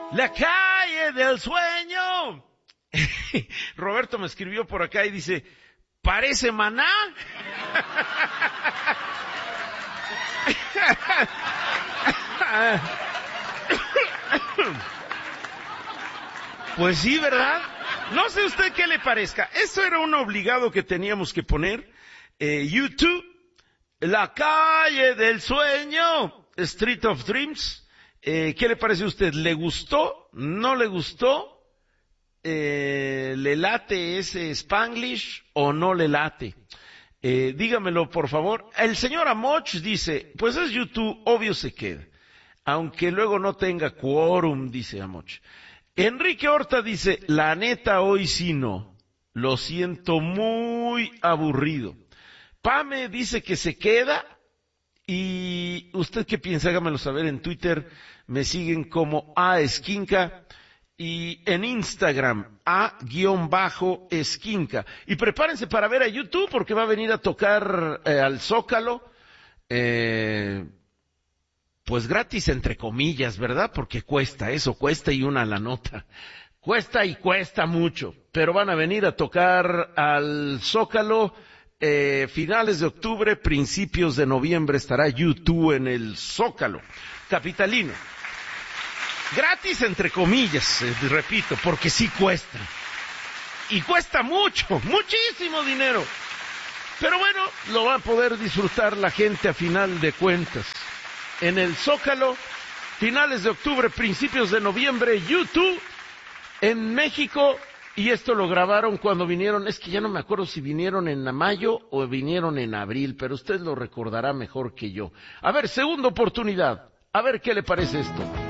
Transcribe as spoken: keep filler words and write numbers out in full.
La calle del sueño. Roberto me escribió por acá y dice, ¿parece Maná? Pues sí, ¿verdad? No sé usted qué le parezca. Eso era un obligado que teníamos que poner. Eh, YouTube, La calle del sueño, Street of Dreams. Eh, ¿Qué le parece a usted? ¿Le gustó? ¿No le gustó? Eh, ¿Le late ese Spanglish o no le late? Eh, dígamelo, por favor. El señor Amoch dice, pues es YouTube, obvio se queda. Aunque luego no tenga quórum, dice Amoch. Enrique Horta dice, la neta hoy sí no. Lo siento muy aburrido. Pame dice que se queda. ¿Y usted qué piensa? Hágamelo saber en Twitter. Me siguen como A Esquinca. Y en Instagram, A-Esquinca. Y prepárense para ver a YouTube porque va a venir a tocar eh, al Zócalo. Eh, pues gratis entre comillas, ¿verdad? Porque cuesta, eso cuesta y una la nota. Cuesta y cuesta mucho. Pero van a venir a tocar al Zócalo. Eh, finales de octubre, principios de noviembre estará YouTube en el Zócalo capitalino. Gratis entre comillas, eh, repito, porque sí cuesta. Y cuesta mucho, muchísimo dinero. Pero bueno, lo va a poder disfrutar la gente a final de cuentas. En el Zócalo, finales de octubre, principios de noviembre, YouTube en México. Y esto lo grabaron cuando vinieron, es que ya no me acuerdo si vinieron en mayo o vinieron en abril, pero usted lo recordará mejor que yo. A ver, segunda oportunidad, a ver qué le parece esto.